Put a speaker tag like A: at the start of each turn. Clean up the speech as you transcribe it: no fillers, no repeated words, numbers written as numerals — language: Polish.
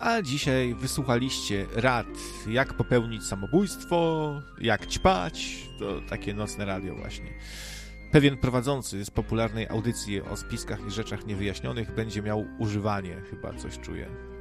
A: A dzisiaj wysłuchaliście rad, jak popełnić samobójstwo, jak ćpać, to takie nocne radio właśnie. Pewien prowadzący z popularnej audycji o spiskach i rzeczach niewyjaśnionych będzie miał używanie, chyba coś czuję.